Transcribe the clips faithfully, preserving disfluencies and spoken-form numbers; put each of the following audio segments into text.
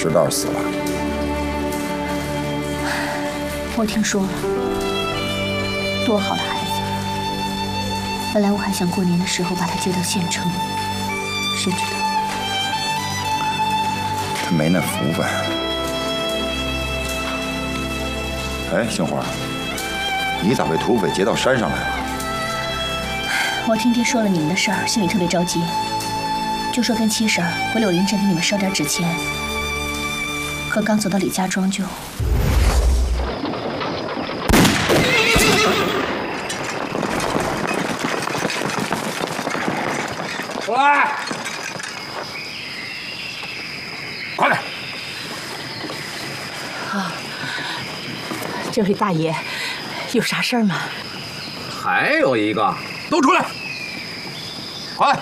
石蛋死了。 我听说了，多好的孩子！本来我还想过年的时候把他接到县城，谁知道他没那福分。哎，杏花，你咋被土匪劫到山上来了？ 我听爹说了你们的事儿，心里特别着急，就说跟七婶回柳林镇给你们捎点纸钱。可刚走到李家庄就…… 出来！快点！ 啊，这位大爷，有啥事儿吗？ 还有一个，都出来！快！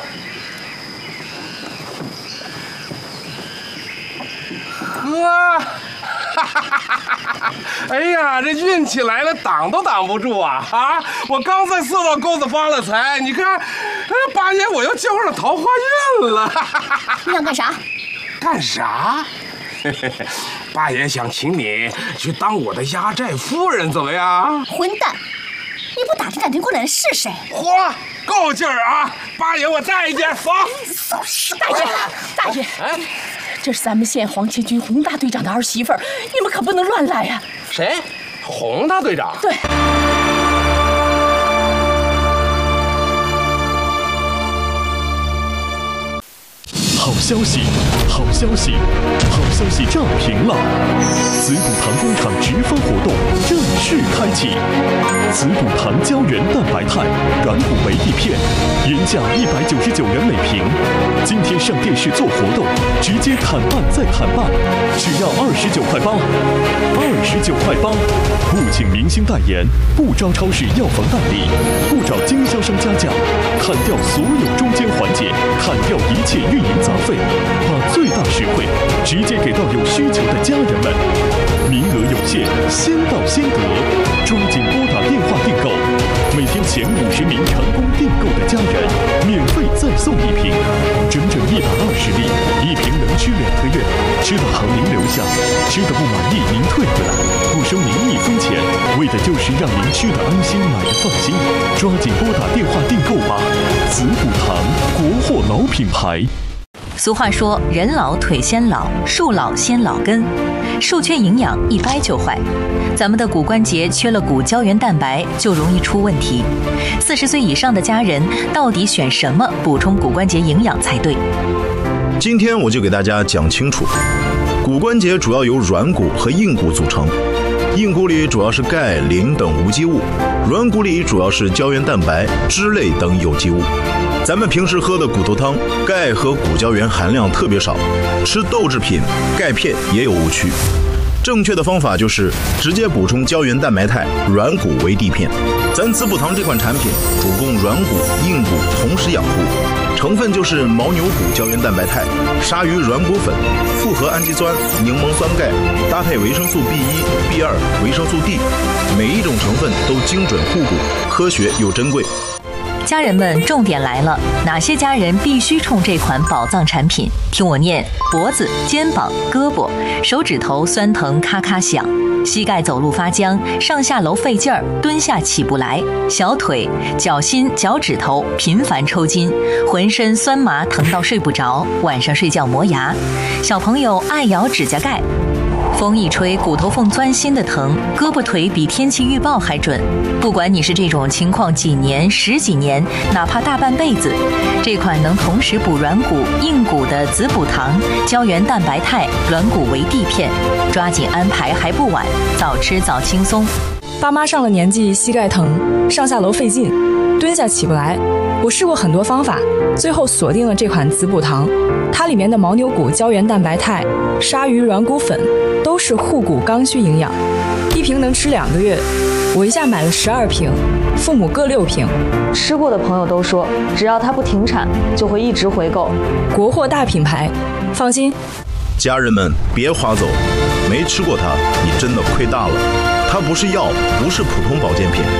呵，哈哈哈哈！哎呀，这运气来了，挡都挡不住啊！啊，我刚在色道沟子发了财，你看，八爷我又交上桃花运了。 你想干啥？ 干啥？八爷想请你去当我的压寨夫人，怎么样？ 混蛋！你不打听打听过来的是谁？ 嚯，够劲儿啊！八爷我带一件，走。 大爷，大爷，哎，这是咱们县黄旗军洪大队长的儿媳妇儿，你们可不能乱来呀！ 谁？洪大队长？ 对。 好消息，好消息，好消息炸屏了！紫补堂工厂直发活动正式开启，紫补堂胶原蛋白肽软骨维 D 片，原价一百九十九元每瓶，今天上电视做活动，直接砍半再砍半，只要二十九块八，二十九块八，不请明星代言，不招超市药房代理，不找经销商加价，砍掉所有中间环节，砍掉一切运营杂费，把最大实惠直接给到有需求的家人们。名额有限，先到先得，抓紧拨打电话订购。每天前五十名成功订购的家人，免费再送一瓶，整整一百二十粒，一瓶能吃两个月。吃的好您留下，吃的不满意您退回来，不收您一分钱，为的就是让您吃的安心，买的放心。抓紧拨打电话订购吧！紫补堂，国货老品牌。 俗话说，人老腿先老，树老先老根，树缺营养一掰就坏。咱们的骨关节缺了骨胶原蛋白，就容易出问题。四十岁以上的家人到底选什么补充骨关节营养才对？ 今天我就给大家讲清楚，骨关节主要由软骨和硬骨组成，硬骨里主要是钙、磷等无机物，软骨里主要是胶原蛋白、脂类等有机物。咱们平时喝的骨头汤，钙和骨胶原含量特别少，吃豆制品、钙片也有误区。正确的方法就是直接补充胶原蛋白肽软骨维 D 片。咱紫补堂这款产品主攻软骨、硬骨同时养护，成分就是牦牛骨胶原蛋白肽、鲨鱼软骨粉、复合氨基酸、柠檬酸钙，搭配维生素 B 一、B 二、维生素 D， 每一种成分都精准护骨，科学又珍贵。 家人们，重点来了，哪些家人必须冲这款宝藏产品？听我念：脖子、肩膀、胳膊、手指头酸疼咔咔响，膝盖走路发僵，上下楼费劲儿，蹲下起不来，小腿、脚心、脚趾头频繁抽筋，浑身酸麻疼到睡不着，晚上睡觉磨牙，小朋友爱咬指甲盖。风一吹，骨头缝钻心的疼，胳膊腿比天气预报还准。不管你是这种情况几年、十几年，哪怕大半辈子，这款能同时补软骨、硬骨的紫补堂胶原蛋白肽软骨维 D 片，抓紧安排还不晚，早吃早轻松。 爸妈上了年纪，膝盖疼，上下楼费劲，蹲下起不来。我试过很多方法，最后锁定了这款紫补堂。它里面的牦牛骨胶原蛋白肽、鲨鱼软骨粉都是护骨刚需营养，一瓶能吃两个月。我一下买了十二瓶，父母各六瓶。 吃过的朋友都说，只要它不停产，就会一直回购。 国货大品牌，放心。 家人们别划走，没吃过它，你真的亏大了。它不是药，不是普通保健品，